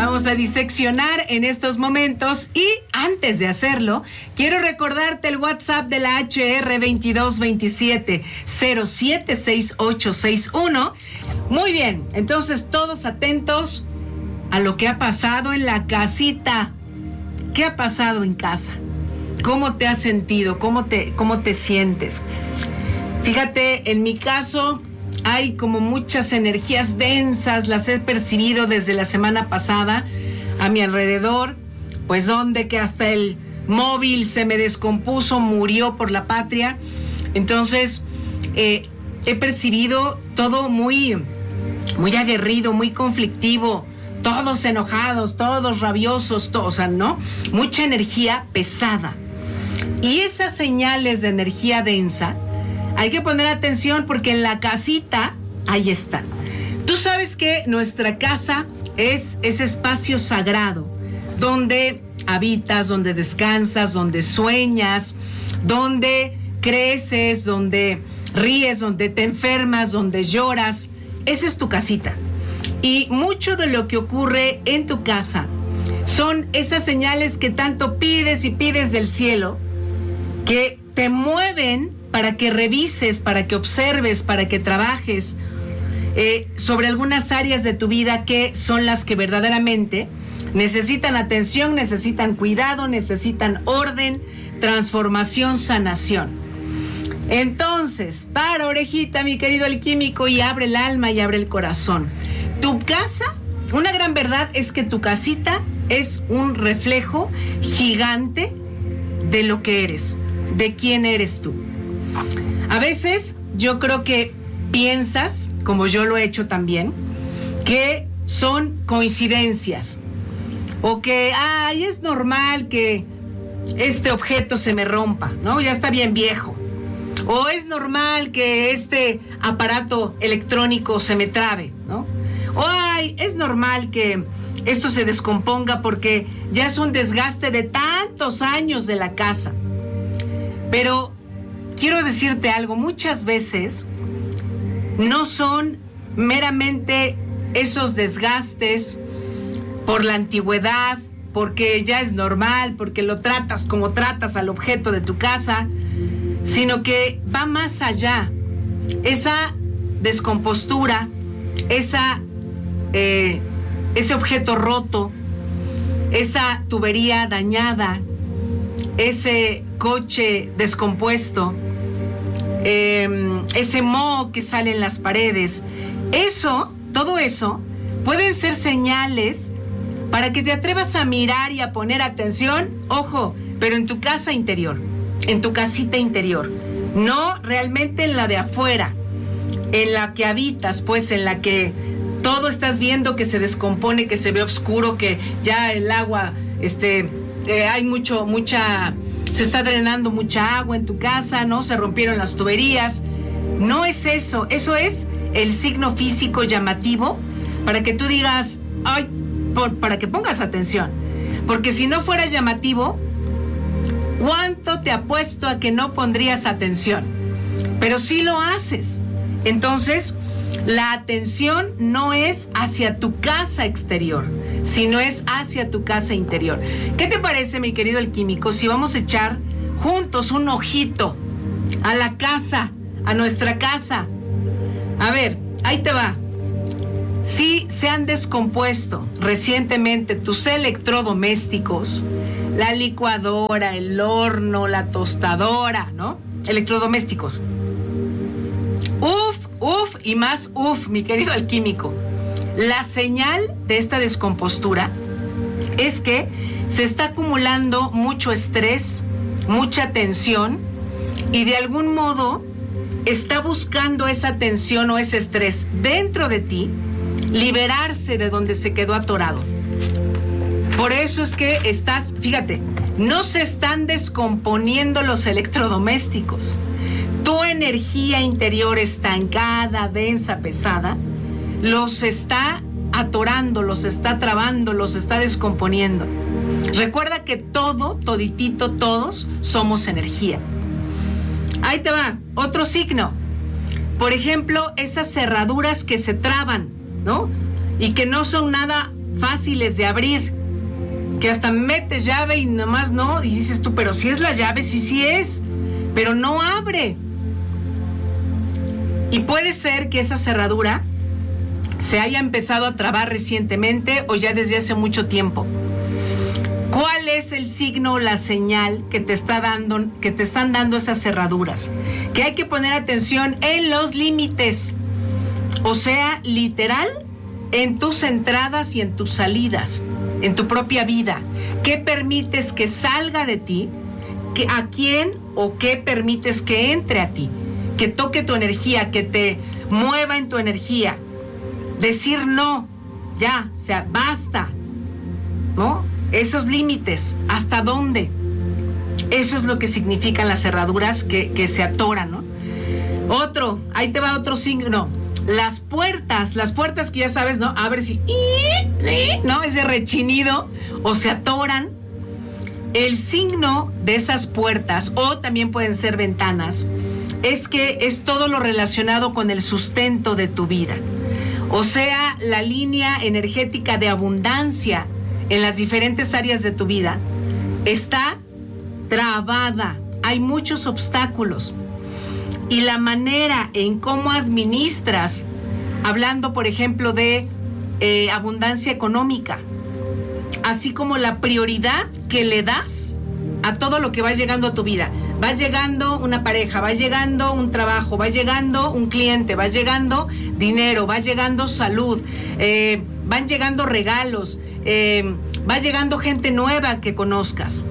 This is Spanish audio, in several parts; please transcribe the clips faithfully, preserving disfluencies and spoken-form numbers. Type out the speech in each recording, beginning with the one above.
vamos a diseccionar en estos momentos y antes de hacerlo, quiero recordarte el WhatsApp de la H R veintidós veintisiete cero siete seis ocho seis uno. Muy bien, entonces todos atentos a lo que ha pasado en la casita. ¿Qué ha pasado en casa? ¿Cómo te has sentido? ¿Cómo te, cómo te sientes? Fíjate, en mi caso hay como muchas energías densas, las he percibido desde la semana pasada a mi alrededor, pues donde que hasta el móvil se me descompuso, murió por la patria. Entonces, eh, he percibido todo muy, muy aguerrido, muy conflictivo, todos enojados, todos rabiosos, todos, o sea, ¿no? Mucha energía pesada. Y esas señales de energía densa, hay que poner atención porque en la casita, ahí están. Tú sabes que nuestra casa es ese espacio sagrado, donde habitas, donde descansas, donde sueñas, donde creces, donde ríes, donde te enfermas, donde lloras. Esa es tu casita. Y mucho de lo que ocurre en tu casa son esas señales que tanto pides y pides del cielo, que te mueven para que revises, para que observes, para que trabajes eh, sobre algunas áreas de tu vida que son las que verdaderamente necesitan atención, necesitan cuidado, necesitan orden, transformación, sanación. Entonces, para orejita, mi querido alquímico, y abre el alma y abre el corazón. Tu casa, una gran verdad es que tu casita es un reflejo gigante de lo que eres, de quién eres tú. A veces yo creo que piensas, como yo lo he hecho también, que son coincidencias o que, ay, es normal que este objeto se me rompa, ¿no? Ya está bien viejo. O es normal que este aparato electrónico se me trabe, ¿no? O ay, es normal que esto se descomponga porque ya es un desgaste de tantos años de la casa. Pero quiero decirte algo, muchas veces no son meramente esos desgastes por la antigüedad, porque ya es normal, porque lo tratas como tratas al objeto de tu casa, sino que va más allá. Esa descompostura, esa, eh, ese objeto roto, esa tubería dañada, ese coche descompuesto, eh, ese moho que sale en las paredes, eso, todo eso, pueden ser señales para que te atrevas a mirar y a poner atención, ojo, pero en tu casa interior, en tu casita interior, no realmente en la de afuera, en la que habitas, pues en la que todo estás viendo que se descompone, que se ve oscuro, que ya el agua, este, eh, hay mucho, mucha, se está drenando mucha agua en tu casa, ¿no? Se rompieron las tuberías. No es eso, eso es el signo físico llamativo para que tú digas, ay, por, para que pongas atención. Porque si no fuera llamativo, ¿cuánto te apuesto a que no pondrías atención? Pero sí lo haces. Entonces, la atención no es hacia tu casa exterior, sino es hacia tu casa interior. ¿Qué te parece, mi querido alquímico, si vamos a echar juntos un ojito a la casa, a nuestra casa? A ver, ahí te va. Si se han descompuesto recientemente tus electrodomésticos, la licuadora, el horno, la tostadora, ¿no? Electrodomésticos. Uf, uf y más uf, mi querido alquímico. La señal de esta descompostura es que se está acumulando mucho estrés, mucha tensión, y de algún modo está buscando esa tensión o ese estrés dentro de ti, liberarse de donde se quedó atorado. Por eso es que estás, fíjate, no se están descomponiendo los electrodomésticos. Tu energía interior estancada, densa, pesada, los está atorando, los está trabando, los está descomponiendo. Recuerda que todo, toditito, todos somos energía. Ahí te va, otro signo. Por ejemplo, esas cerraduras que se traban, ¿no? Y que no son nada fáciles de abrir, que hasta metes llave y nomás no, y dices tú, pero si es la llave, sí, sí es, pero no abre. Y puede ser que esa cerradura se haya empezado a trabar recientemente o ya desde hace mucho tiempo. ¿Cuál es el signo o la señal que te está dando, que te están dando esas cerraduras? Que hay que poner atención en los límites, o sea, literal, en tus entradas y en tus salidas, en tu propia vida. ¿Qué permites que salga de ti? ¿Que a quién o qué permites que entre a ti? Que toque tu energía, que te mueva en tu energía. Decir no, ya, o sea, basta, ¿no? Esos límites, ¿hasta dónde? Eso es lo que significan las cerraduras que, que se atoran, ¿no? Otro, ahí te va otro signo. Las puertas, las puertas que ya sabes, ¿no? Abres y, ¿no? Ese rechinido, o se atoran. El signo de esas puertas, o también pueden ser ventanas, es que es todo lo relacionado con el sustento de tu vida. O sea, la línea energética de abundancia en las diferentes áreas de tu vida está trabada. Hay muchos obstáculos. Y la manera en cómo administras, hablando, por ejemplo, de eh, abundancia económica, así como la prioridad que le das a todo lo que va llegando a tu vida. Va llegando una pareja, va llegando un trabajo, va llegando un cliente, va llegando dinero, va llegando salud, eh, van llegando regalos, eh, va llegando gente nueva que conozcas.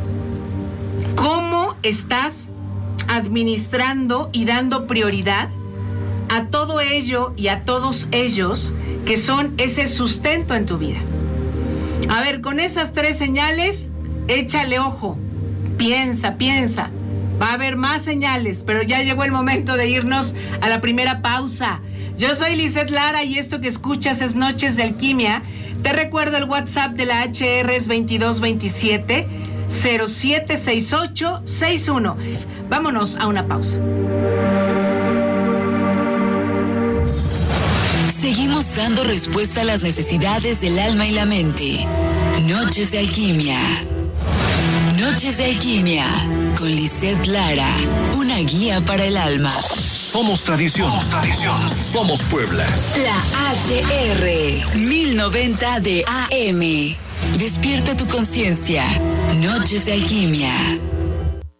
¿Cómo estás administrando y dando prioridad a todo ello y a todos ellos que son ese sustento en tu vida? A ver, con esas tres señales, échale ojo, piensa, piensa. Va a haber más señales, pero ya llegó el momento de irnos a la primera pausa. Yo soy Lizeth Lara y esto que escuchas es Noches de Alquimia. Te recuerdo el WhatsApp de la H R es veintidós veintisiete cero siete seis ocho seis uno. Vámonos a una pausa. Seguimos dando respuesta a las necesidades del alma y la mente. Noches de Alquimia. Noches de Alquimia con Lizeth Lara, una guía para el alma. Somos tradición, somos tradición, somos Puebla. La H R mil noventa de A M. Despierta tu conciencia. Noches de Alquimia.